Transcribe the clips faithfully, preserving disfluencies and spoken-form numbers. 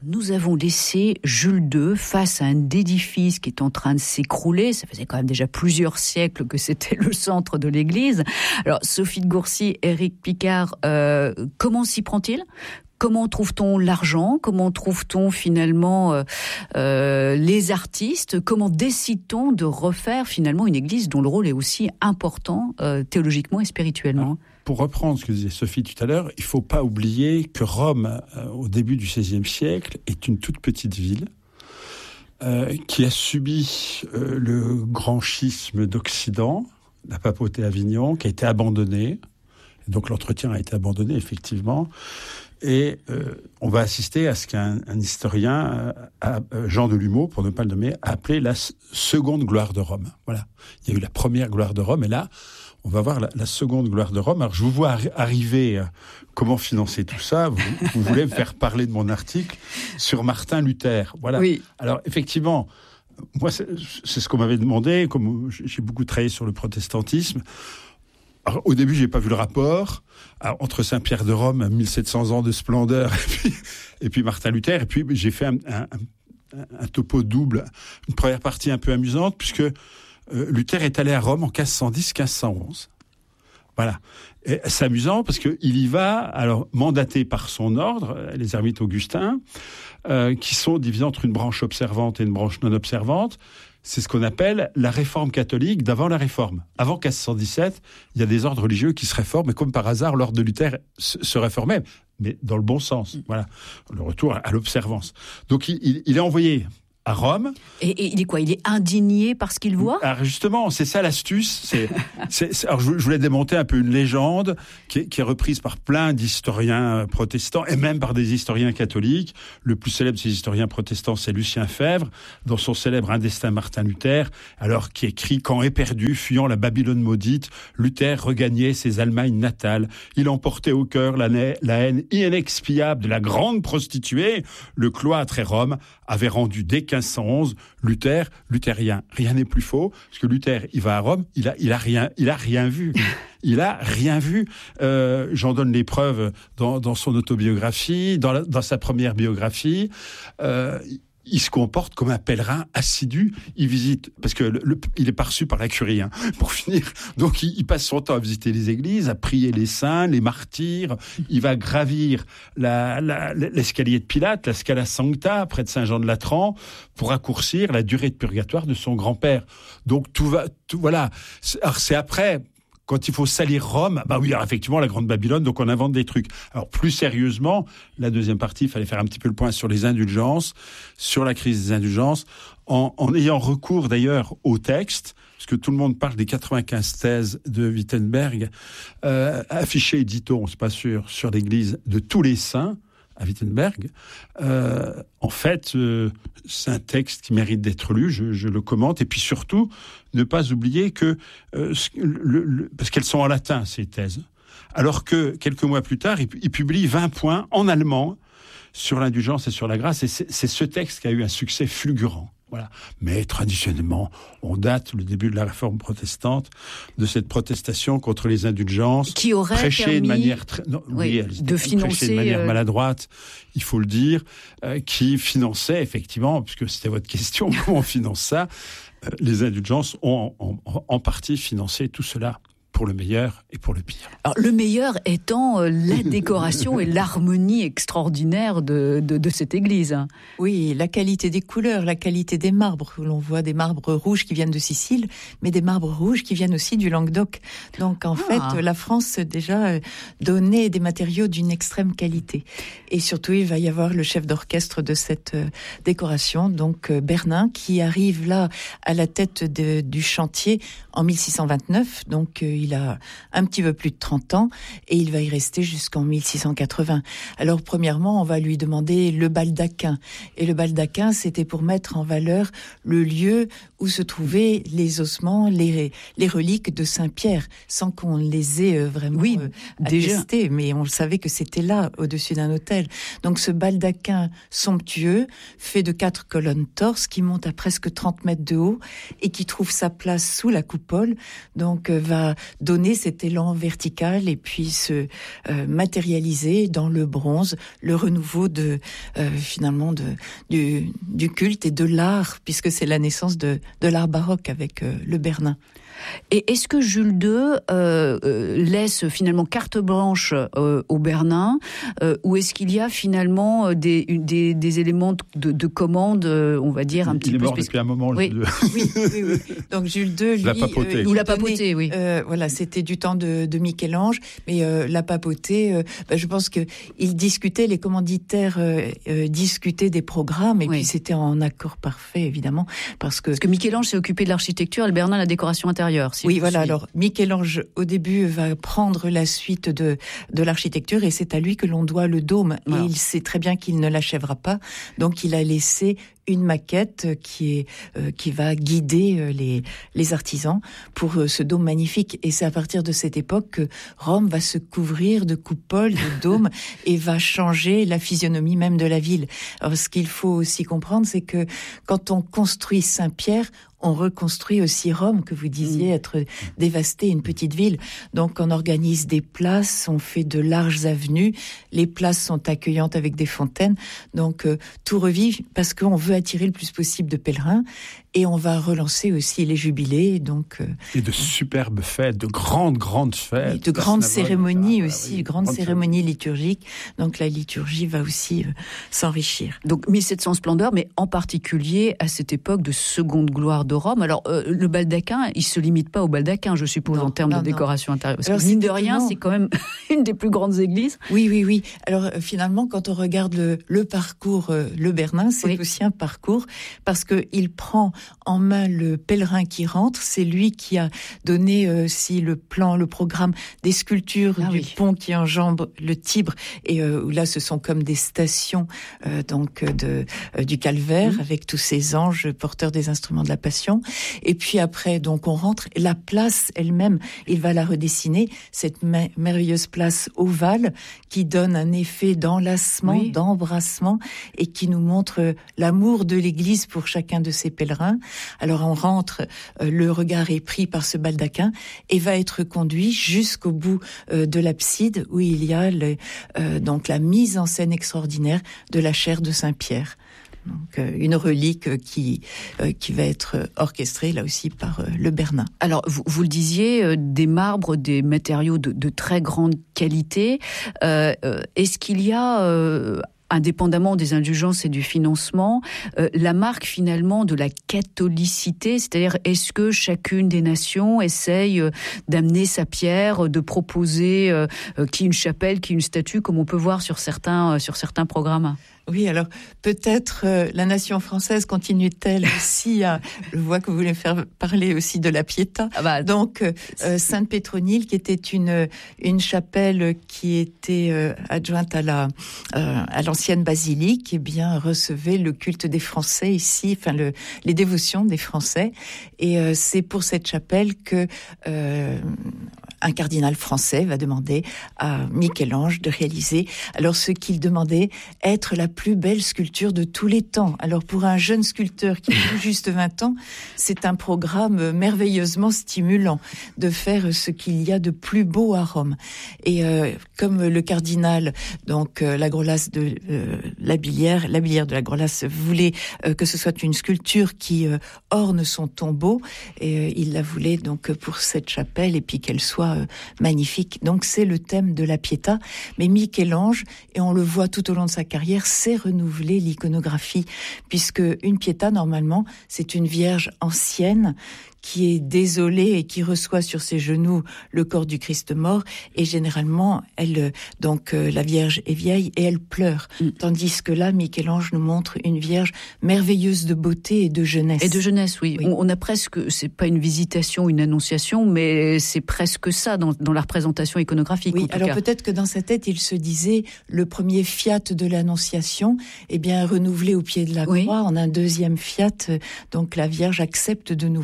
nous avons laissé Jules deux face à un édifice qui est en train de s'écrouler. Ça faisait quand même déjà plusieurs siècles que c'était le centre de l'église. Alors, Sophie de Gourcy, Éric Picard, euh, comment s'y prend-il ? Comment trouve-t-on l'argent ? Comment trouve-t-on finalement euh, euh, les artistes ? Comment décide-t-on de refaire finalement une église dont le rôle est aussi important euh, théologiquement et spirituellement ? Pour reprendre ce que disait Sophie tout à l'heure, il ne faut pas oublier que Rome, euh, au début du seizième siècle, est une toute petite ville euh, qui a subi euh, le grand schisme d'Occident, la papauté Avignon, qui a été abandonnée. Donc l'entretien a été abandonné, effectivement. Et euh, on va assister à ce qu'un un historien, euh, Jean Delumeau, pour ne pas le nommer, a appelé la seconde gloire de Rome. Voilà. Il y a eu la première gloire de Rome, et là, on va voir la, la seconde gloire de Rome. Alors, je vous vois arri- arriver, euh, comment financer tout ça. Vous, vous voulez me faire parler de mon article sur Martin Luther. Voilà. Oui. Alors, effectivement, moi, c'est, c'est ce qu'on m'avait demandé, comme j'ai beaucoup travaillé sur le protestantisme. Alors, au début, j'ai pas vu le rapport alors, entre Saint-Pierre de Rome, mille sept cents ans de splendeur, et puis, et puis Martin Luther. Et puis, j'ai fait un, un, un, un topo double, une première partie un peu amusante, puisque euh, Luther est allé à Rome en quinze cent dix quinze cent onze. Voilà. Et c'est amusant parce qu'il y va, alors mandaté par son ordre, les ermites augustins, euh, qui sont divisés entre une branche observante et une branche non observante. C'est ce qu'on appelle la réforme catholique d'avant la réforme. Avant quinze cent dix-sept, il y a des ordres religieux qui se réforment, et comme par hasard, l'ordre de Luther se, se réformait, mais dans le bon sens. Voilà, le retour à l'observance. Donc il, il, il est envoyé à Rome. Et, et il est quoi ? Il est indigné par ce qu'il voit ? Alors justement, c'est ça l'astuce. C'est, c'est, c'est, alors je, je voulais démonter un peu une légende qui est, qui est reprise par plein d'historiens protestants et même par des historiens catholiques. Le plus célèbre de ces historiens protestants, c'est Lucien Febvre, dans son célèbre Un destin Martin Luther, alors qui écrit « Quand éperdu, fuyant la Babylone maudite, Luther regagnait ses Allemagnes natales. Il emportait au cœur la, na- la haine inexpiable de la grande prostituée. Le cloître et Rome avaient rendu dès quinze cent onze, Luther, luthérien. Rien n'est plus faux, parce que Luther, il va à Rome, il a, il a rien, il a rien vu. Il a rien vu. Euh, j'en donne les preuves dans, dans son autobiographie, dans, la, dans sa première biographie. Euh, il se comporte comme un pèlerin assidu. Il visite, parce que le, le, il est pas reçu par la curie, hein, pour finir. Donc, il, il passe son temps à visiter les églises, à prier les saints, les martyrs. Il va gravir la, la, l'escalier de Pilate, la Scala Sancta, près de Saint-Jean-de-Latran, pour raccourcir la durée de purgatoire de son grand-père. Donc, tout va, tout, voilà. Alors, c'est après, quand il faut salir Rome, bah oui, alors effectivement, la Grande Babylone, donc on invente des trucs. Alors, plus sérieusement, la deuxième partie, il fallait faire un petit peu le point sur les indulgences, sur la crise des indulgences, en, en ayant recours d'ailleurs au texte, parce que tout le monde parle des quatre-vingt-quinze thèses de Wittenberg, euh, affichées, dit-on, c'est pas sûr, sur l'église de tous les saints, à Wittenberg. Euh, en fait, euh, c'est un texte qui mérite d'être lu, je, je le commente, et puis surtout, ne pas oublier que, euh, le, le, parce qu'elles sont en latin, ces thèses, alors que, quelques mois plus tard, il, il publie vingt points en allemand sur l'indulgence et sur la grâce, et c'est, c'est ce texte qui a eu un succès fulgurant. Voilà. Mais traditionnellement, on date le début de la réforme protestante de cette protestation contre les indulgences, qui aurait prêchée permis de manière très, non, oui, oui, de financer prêchée de manière euh... maladroite, il faut le dire, euh, qui finançait effectivement, puisque c'était votre question, comment on finance ça, euh, les indulgences ont en, en, en partie financé tout cela. Pour le meilleur et pour le pire. Alors, le meilleur étant euh, la décoration et l'harmonie extraordinaire de, de, de cette église. Oui, la qualité des couleurs, la qualité des marbres. L'on voit des marbres rouges qui viennent de Sicile, mais des marbres rouges qui viennent aussi du Languedoc. Donc, en ah. fait, la France déjà donnait des matériaux d'une extrême qualité. Et surtout, il va y avoir le chef d'orchestre de cette décoration, donc Bernin, qui arrive là à la tête de, du chantier en mille six cent vingt-neuf. Donc, il a un petit peu plus de trente ans et il va y rester jusqu'en mille six cent quatre-vingts. Alors, premièrement, on va lui demander le baldaquin. Et le baldaquin, c'était pour mettre en valeur le lieu où se trouvaient les ossements, les, les reliques de Saint-Pierre, sans qu'on les ait vraiment oui, euh, déjà. attestés. Mais on savait que c'était là, au-dessus d'un autel. Donc, ce baldaquin somptueux, fait de quatre colonnes torses, qui monte à presque trente mètres de haut et qui trouve sa place sous la coupole, donc euh, va donner cet élan vertical et puis se euh, matérialiser dans le bronze, le renouveau de euh, finalement de du, du culte et de l'art, puisque c'est la naissance de de l'art baroque avec euh, le Bernin. Et est-ce que Jules deux euh, euh, laisse finalement carte blanche euh, au Bernin, euh, ou est-ce qu'il y a finalement des, des, des éléments de, de commande, euh, on va dire, un il petit peu... Il est peu mort spéc... depuis un moment, oui. Jules deux. Oui, oui, oui. Donc Jules deux, lui... La papauté. Euh, ou la papauté, oui. Euh, voilà, c'était du temps de, de Michel-Ange, mais euh, la papauté, euh, bah, je pense qu'il discutait, les commanditaires euh, euh, discutaient des programmes, et oui. puis c'était en accord parfait, évidemment, parce que... Parce que Michel-Ange s'est occupé de l'architecture et le Bernin la décoration intérieure. Si oui, voilà. Alors, Michel-Ange, au début, va prendre la suite de, de l'architecture et c'est à lui que l'on doit le dôme. Voilà. Et il sait très bien qu'il ne l'achèvera pas. Donc, il a laissé une maquette qui est euh, qui va guider euh, les les artisans pour euh, ce dôme magnifique. Et c'est à partir de cette époque que Rome va se couvrir de coupoles, de dômes et va changer la physionomie même de la ville. Alors, ce qu'il faut aussi comprendre, c'est que quand on construit Saint-Pierre, on reconstruit aussi Rome, que vous disiez être dévastée, une petite ville. Donc, on organise des places, on fait de larges avenues. Les places sont accueillantes avec des fontaines. Donc, euh, tout revit parce qu'on veut attirer le plus possible de pèlerins. Et on va relancer aussi les jubilés. Donc, euh, et de superbes fêtes, de grandes, grandes fêtes. De grandes cérémonies ah, aussi, oui, grandes cérémonies fêtes. liturgiques. Donc, la liturgie va aussi euh, s'enrichir. Donc, mille sept cents splendeurs, mais en particulier à cette époque de seconde gloire de Rome. Alors, euh, le baldaquin, il se limite pas au baldaquin, je suppose, non, en termes non, de décoration non. intérieure. Parce Alors, que, mine de rien, c'est quand même une des plus grandes églises. Oui, oui, oui. Alors, euh, finalement, quand on regarde le, le parcours, euh, le Bernin, c'est oui. aussi un parcours parce que il prend en main le pèlerin qui rentre. C'est lui qui a donné euh, si le plan, le programme des sculptures ah, du oui. pont qui enjambe le Tibre. Et euh, là, ce sont comme des stations euh, donc de euh, du Calvaire mmh. avec tous ces anges porteurs des instruments de la Passion. Et puis après, donc on rentre. La place elle-même, il va la redessiner. Cette me- merveilleuse place ovale qui donne un effet d'enlacement, oui. d'embrassement et qui nous montre l'amour de l'Église pour chacun de ses pèlerins. Alors on rentre, euh, le regard est pris par ce baldaquin et va être conduit jusqu'au bout euh, de l'abside où il y a le, euh, donc la mise en scène extraordinaire de la chaire de Saint-Pierre. Donc, euh, une relique qui euh, qui va être orchestrée là aussi par euh, le Bernin. Alors vous, vous le disiez, euh, des marbres, des matériaux de, de très grande qualité. Euh, euh, est-ce qu'il y a euh, indépendamment des indulgences et du financement, euh, la marque finalement de la catholicité, c'est-à-dire est-ce que chacune des nations essaye euh, d'amener sa pierre, de proposer euh, euh, qui une chapelle, qui une statue, comme on peut voir sur certains, euh, sur certains programmes? Oui, alors peut-être euh, la nation française continue-t-elle aussi à... Je vois que vous voulez faire parler aussi de la Pietà. Ah bah, Donc, euh, Sainte-Pétronille, qui était une une chapelle qui était euh, adjointe à la euh, à l'ancienne basilique, eh bien recevait le culte des Français ici, enfin le les dévotions des Français. Et euh, c'est pour cette chapelle que euh, un cardinal français va demander à Michel-Ange de réaliser. Alors, ce qu'il demandait, être la plus belle sculpture de tous les temps. Alors, pour un jeune sculpteur qui a tout juste vingt ans, c'est un programme merveilleusement stimulant de faire ce qu'il y a de plus beau à Rome. Et euh, comme le cardinal, donc euh, la Grolasse de euh, Labilière, Labilière de la Grolasse voulait euh, que ce soit une sculpture qui euh, orne son tombeau, et euh, il la voulait donc pour cette chapelle et puis qu'elle soit euh, magnifique. Donc c'est le thème de la Pietà. Mais Michel-Ange, et on le voit tout au long de sa carrière, sait renouveler l'iconographie, puisque une Pietà, normalement, c'est une vierge ancienne qui est désolée et qui reçoit sur ses genoux le corps du Christ mort, et généralement, elle, donc euh, la Vierge est vieille et elle pleure, mm. tandis que là, Michel-Ange nous montre une Vierge merveilleuse de beauté et de jeunesse. Et de jeunesse, oui. oui. On, on a presque, c'est pas une visitation, une annonciation, mais c'est presque ça dans, dans la représentation iconographique. Oui, en tout alors cas. peut-être que dans sa tête, il se disait le premier fiat de l'annonciation, eh bien renouvelé au pied de la croix, oui. en un deuxième fiat, donc la Vierge accepte de nouveau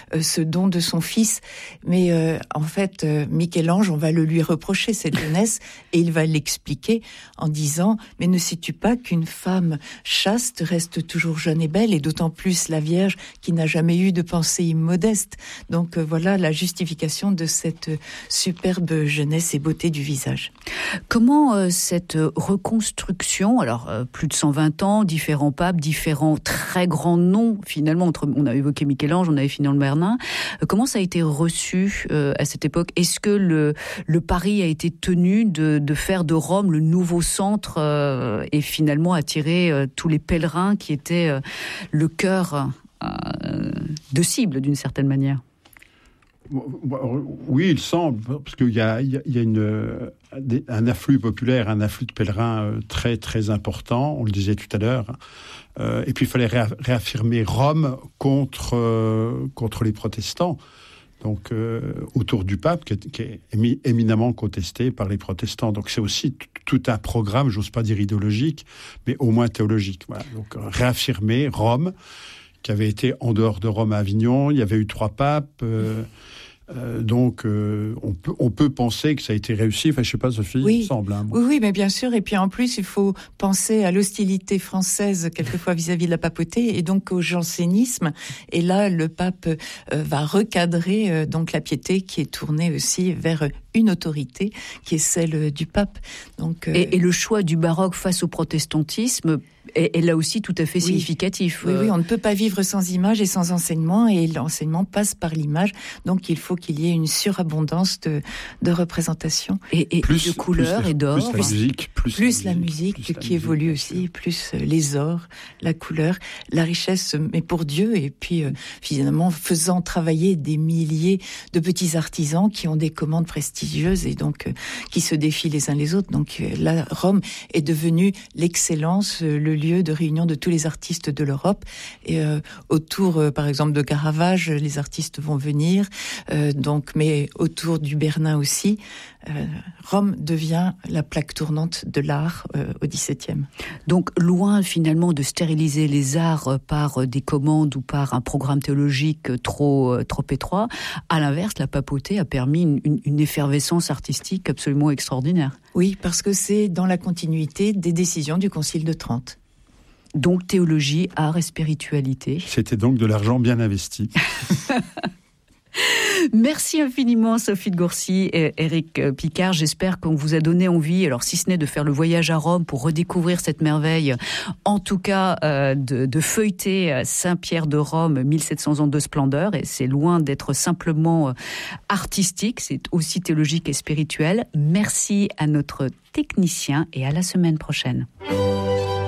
euh, ce don de son fils. Mais euh, en fait, euh, Michel-Ange, on va le lui reprocher, cette jeunesse, et il va l'expliquer en disant « Mais ne sais-tu pas qu'une femme chaste reste toujours jeune et belle, et d'autant plus la Vierge qui n'a jamais eu de pensée immodeste ?» Donc euh, voilà la justification de cette superbe jeunesse et beauté du visage. Comment euh, cette reconstruction, alors euh, plus de cent vingt ans, différents papes, différents très grands noms, finalement, entre, on a évoqué Michel-Ange, on avait fini dans le Bernin, euh, comment ça a été reçu euh, à cette époque? Est-ce que le, le pari a été tenu de, de faire de Rome le nouveau centre euh, et finalement attirer euh, tous les pèlerins qui étaient euh, le cœur euh, de cible d'une certaine manière? Oui, il semble, parce qu'il y a, il y a une, un afflux populaire, un afflux de pèlerins très, très important, on le disait tout à l'heure. Euh, et puis, il fallait réaffirmer Rome contre, euh, contre les protestants, donc euh, autour du pape, qui est, qui est émi, éminemment contesté par les protestants. Donc, c'est aussi t- tout un programme, j'ose pas dire idéologique, mais au moins théologique. Voilà. Donc, euh, réaffirmer Rome, qui avait été en dehors de Rome à Avignon. Il y avait eu trois papes. Euh, euh, donc, euh, on, peut, on peut penser que ça a été réussi. Enfin, je ne sais pas, Sophie, oui. il me semble. Hein, oui, oui, mais bien sûr. Et puis, en plus, il faut penser à l'hostilité française, quelquefois vis-à-vis de la papauté, et donc au jansénisme. Et là, le pape euh, va recadrer euh, donc la piété qui est tournée aussi vers une autorité, qui est celle du pape. Donc, euh... et, et le choix du baroque face au protestantisme est, est là aussi tout à fait oui. significatif. Oui, oui, on ne peut pas vivre sans image et sans enseignement, et l'enseignement passe par l'image. Donc, il faut qu'il y ait une surabondance de, de représentation. Et, et plus, de couleurs plus, et d'or. Plus la musique. Plus, plus la musique, la musique plus qui la évolue musique, aussi, plus les ors, la couleur, la richesse, mais pour Dieu. Et puis, euh, finalement, faisant travailler des milliers de petits artisans qui ont des commandes prestigieuses et donc euh, qui se défient les uns les autres. Donc euh, là, Rome est devenue l'excellence, euh, le lieu de réunion de tous les artistes de l'Europe. Et euh, autour, euh, par exemple, de Caravage, les artistes vont venir. Euh, donc, mais autour du Bernin aussi, euh, Rome devient la plaque tournante de l'art euh, au dix-septième. Donc, loin finalement de stériliser les arts par des commandes ou par un programme théologique trop trop étroit, à l'inverse, la papauté a permis une, une, une effervescence artistique absolument extraordinaire. Oui, parce que c'est dans la continuité des décisions du Concile de Trente. Donc théologie, art et spiritualité. C'était donc de l'argent bien investi. Merci infiniment Sophie de Gourcy et Éric Picard. J'espère qu'on vous a donné envie, alors si ce n'est de faire le voyage à Rome pour redécouvrir cette merveille, en tout cas euh, de, de feuilleter Saint-Pierre de Rome, mille sept cents ans de splendeur. Et c'est loin d'être simplement euh, artistique, c'est aussi théologique et spirituel. Merci à notre technicien et à la semaine prochaine.